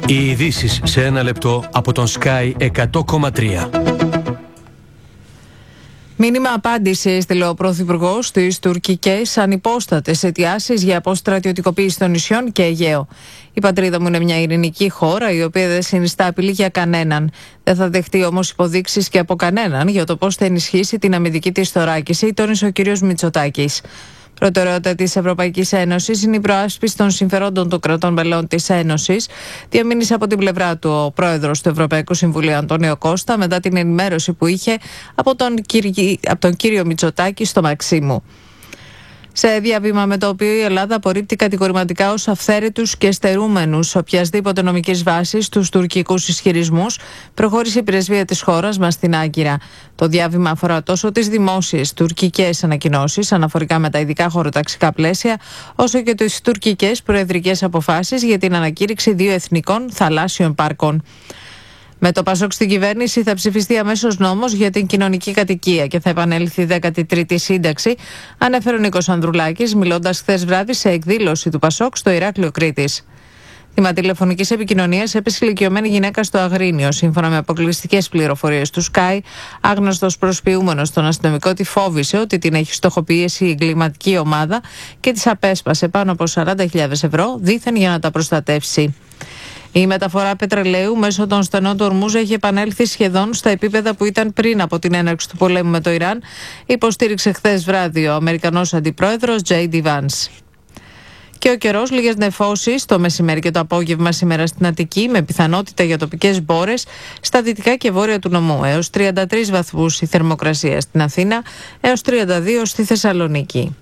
Οι ειδήσεις σε ένα λεπτό από τον Sky 100,3. Μήνυμα απάντηση έστειλε ο Πρωθυπουργός στις τουρκικές ανυπόστατες αιτιάσεις για αποστρατιωτικοποίηση των νησιών και Αιγαίο. Η πατρίδα μου είναι μια ειρηνική χώρα, η οποία δεν συνιστά απειλή για κανέναν. Δεν θα δεχτεί όμως υποδείξεις και από κανέναν για το πώς θα ενισχύσει την αμυντική της θωράκιση, τόνισε ο κ. Μητσοτάκης. Προτεραιότητα της Ευρωπαϊκής Ένωσης είναι η προάσπιση των συμφερόντων των κρατών μελών της Ένωσης, διαμήνυσε από την πλευρά του ο πρόεδρος του Ευρωπαϊκού Συμβουλίου Αντώνιο Κώστα μετά την ενημέρωση που είχε από τον κύριο Μητσοτάκη στο Μαξίμου. Σε διαβήμα με το οποίο η Ελλάδα απορρίπτει κατηγορηματικά ως αυθαίρετους και στερούμενους οποιασδήποτε νομικής βάσης τους τουρκικούς ισχυρισμούς, προχώρησε η πρεσβεία της χώρας μας στην Άγκυρα. Το διάβημα αφορά τόσο τις δημόσιες τουρκικές ανακοινώσεις αναφορικά με τα ειδικά χωροταξικά πλαίσια, όσο και τις τουρκικές προεδρικές αποφάσεις για την ανακήρυξη 2 εθνικών θαλάσσιων πάρκων. Με το ΠΑΣΟΚ στην κυβέρνηση θα ψηφιστεί αμέσως νόμος για την κοινωνική κατοικία και θα επανέλθει η 13η σύνταξη, ανέφερε ο Νίκος Ανδρουλάκης, μιλώντας χθες βράδυ σε εκδήλωση του ΠΑΣΟΚ στο Ηράκλειο Κρήτης. Θύμα τηλεφωνικής επικοινωνίας έπεσε ηλικιωμένη γυναίκα στο Αγρίνιο. Σύμφωνα με αποκλειστικές πληροφορίες του Sky, άγνωστος προσποιούμενος στον αστυνομικό τη φόβησε ότι την έχει στοχοποιήσει η εγκληματική ομάδα και της απέσπασε πάνω από 40.000 ευρώ, δήθεν για να τα προστατεύσει. Η μεταφορά πετρελαίου μέσω των στενών του Ορμούζ έχει επανέλθει σχεδόν στα επίπεδα που ήταν πριν από την έναρξη του πολέμου με το Ιράν, υποστήριξε χθες βράδυ ο Αμερικανός Αντιπρόεδρος J.D. Vance. Και ο καιρός, λίγες νεφώσεις το μεσημέρι και το απόγευμα σήμερα στην Αττική, με πιθανότητα για τοπικές μπόρες στα δυτικά και βόρεια του νομού. Έως 33 βαθμούς η θερμοκρασία στην Αθήνα, έως 32 στη Θεσσαλονίκη.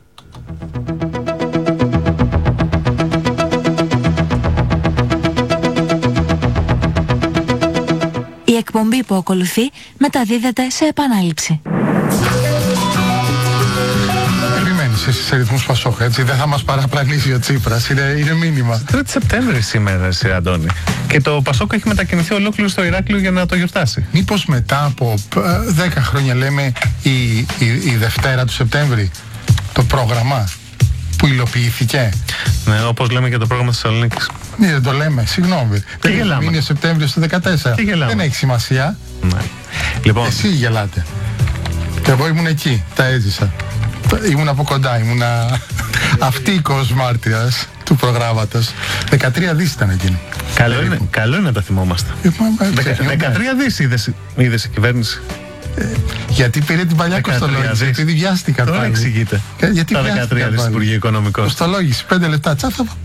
Η εκπομπή που ακολουθεί μεταδίδεται σε επανάληψη. Περιμένεις εσύ σε ρυθμούς Πασόκ, έτσι, δεν θα μας παραπλανήσει ο Τσίπρας, είναι μήνυμα. 3 Σεπτέμβρη σήμερα, εσύ Αντώνη. Και το Πασόκ έχει μετακινηθεί ολόκληρο στο Ηράκλειο για να το γιορτάσει. Μήπως μετά από 10 χρόνια λέμε η Δευτέρα του Σεπτέμβρη, το πρόγραμμα που υλοποιήθηκε. Ναι, όπως λέμε και το πρόγραμμα της Θεσσαλονίκης. Ναι, δεν το λέμε, συγγνώμη. Και γελάμε. Είναι Σεπτέμβριο του 2014. Δεν έχει σημασία. Ναι. Λοιπόν. Εσύ γελάτε. Και εγώ ήμουν εκεί, τα έζησα. Ήμουν από κοντά, ήμουν αυτοίκος μάρτυρας του προγράμματος. 13 δις ήταν εκείνο. Καλό είναι να τα θυμόμαστε. 13 δις είδες η κυβέρνηση. Γιατί πήρε την παλιά κοστολόγηση, επειδή βιάστηκα. Τώρα εξηγείται. Γιατί τα 13 δις Υπουργείο Οικονομικών. Κοστολόγηση, 5 λεπτά τσάφα.